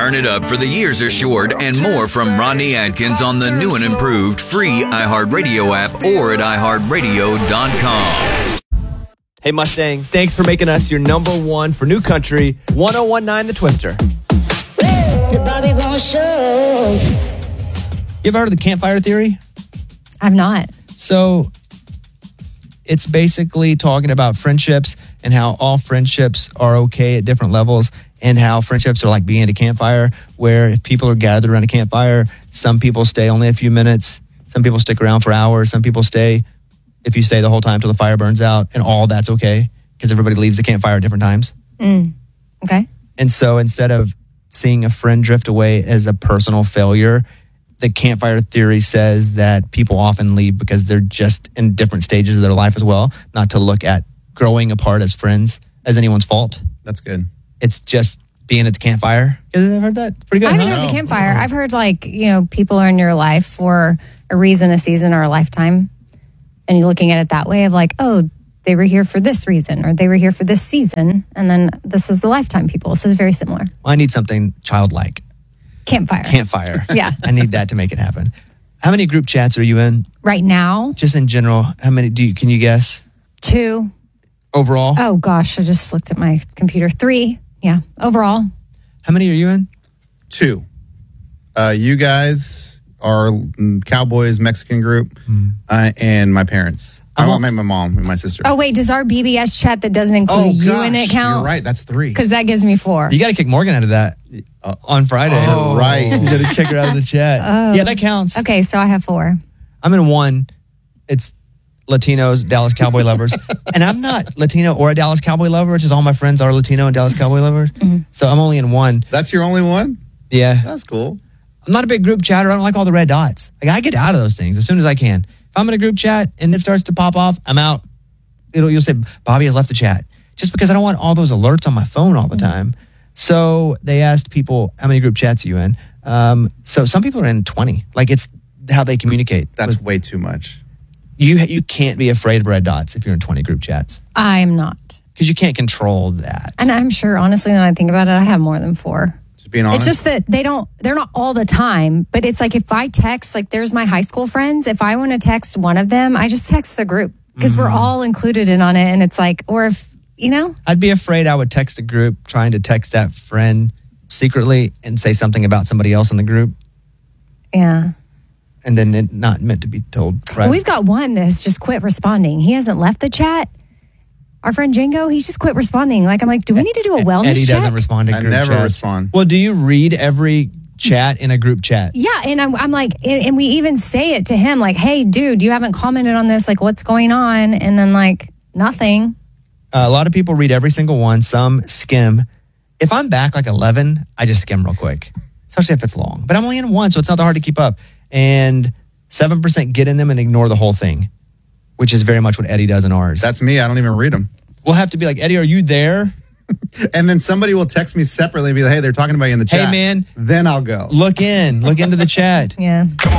firing it up for the years are short and more from Rodney Atkins on the new and improved free iHeartRadio app or at iHeartRadio.com. Hey Mustang, thanks for making us your number one for new country, 1019 The Twister. The Bobby Bones Show. You ever heard of the campfire theory? I've not. So it's basically talking about friendships and how all friendships are okay at different levels, and how friendships are like being at a campfire, where if people are gathered around a campfire, some people stay only a few minutes, some people stick around for hours, some people stay if you stay the whole time till the fire burns out, and all that's okay because everybody leaves the campfire at different times. Okay. And so instead of seeing a friend drift away as a personal failure, the campfire theory says that people often leave because they're just in different stages of their life as well, not to look at growing apart as friends as anyone's fault. That's good. It's just being at the campfire. Have you heard that? Pretty good. I haven't heard the campfire. I've heard people are in your life for a reason, a season, or a lifetime. And you're looking at it that way of like, oh, they were here for this reason or they were here for this season. And then this is the lifetime people. So it's very similar. Well, I need something childlike. Campfire. Yeah. I need that to make it happen. How many group chats are you in? Right now? Just in general, how many can you guess? 2. Overall? Oh, gosh. I just looked at my computer. 3. Yeah. Overall. How many are you in? 2. You guys are Cowboys Mexican group, and my parents. I want my mom and my sister. Oh, wait. Does our BBS chat that doesn't include you in it count? You're right. That's 3. Because that gives me 4. You got to kick Morgan out of that on Friday. Oh, right. You got to kick her out of the chat. Yeah, that counts. Okay, so I have 4. I'm in 1. It's Latinos, Dallas Cowboy lovers. And I'm not Latino or a Dallas Cowboy lover. It's just all my friends are Latino and Dallas Cowboy lovers. So I'm only in 1. That's your only one? Yeah. That's cool. I'm not a big group chatter. I don't like all the red dots. Like, I get out of those things as soon as I can. If I'm in a group chat and it starts to pop off, I'm out. You'll say, Bobby has left the chat. Just because I don't want all those alerts on my phone all the time. So they asked people, how many group chats are you in? So some people are in 20. Like, it's how they communicate. That's way too much. You can't be afraid of red dots if you're in 20 group chats. I'm not. Because you can't control that. And I'm sure, honestly, when I think about it, I have more than 4. Just being honest. It's just that they're not all the time, but it's like if I text, like there's my high school friends, if I want to text one of them, I just text the group because we're all included in on it. And it's like, or if, I'd be afraid I would text a group trying to text that friend secretly and say something about somebody else in the group. Yeah. And then it not meant to be told. Right? We've got one that's just quit responding. He hasn't left the chat. Our friend Django, he's just quit responding. Like, I'm like, do we need to do a wellness Eddie check? doesn't respond to I group never chats. respond. Well, do you read every chat in a group chat? Yeah, and I'm like, and we even say it to him, like, hey, dude, you haven't commented on this. Like, what's going on? And then, like, nothing. A lot of people read every single one. Some skim. If I'm back like 11, I just skim real quick, especially if it's long. But I'm only in 1, so it's not that hard to keep up. And 7% get in them and ignore the whole thing, which is very much what Eddie does in ours. That's me. I don't even read them. We'll have to be like, Eddie, are you there? And then somebody will text me separately and be like, hey, they're talking about you in the chat. Hey, man. Then I'll go. Look into the chat. Yeah.